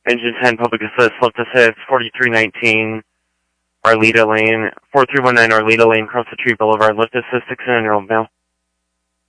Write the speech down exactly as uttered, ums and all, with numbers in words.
Engine ten, public assist, left assist, forty-three nineteen, Arleta Lane, four three one nine Arleta Lane, across the tree boulevard, left assist, six nine year old male.